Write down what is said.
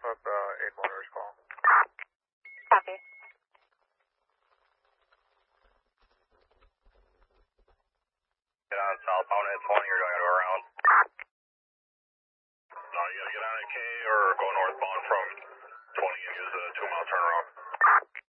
up 8 monitors call. Copy. Get on southbound at 20, you're going to go around. No, you gotta get on at K or go northbound from 20 and use a 2-mile turnaround.